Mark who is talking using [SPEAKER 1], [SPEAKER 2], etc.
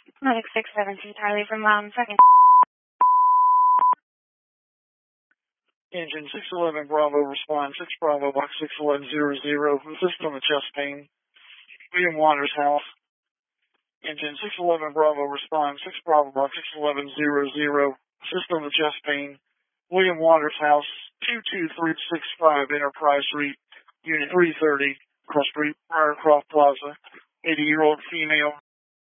[SPEAKER 1] Mike 672 Charlie from second.
[SPEAKER 2] Engine 611 Bravo, respond 6 Bravo, box 61100, assist on the chest pain. William Waters House. Engine 611 Bravo, respond 6 Bravo, box 61100, assist on the chest pain. William Waters House, 22365 Enterprise Suite, Unit 330, Cross Street, Briarcroft Plaza. 80-year-old female,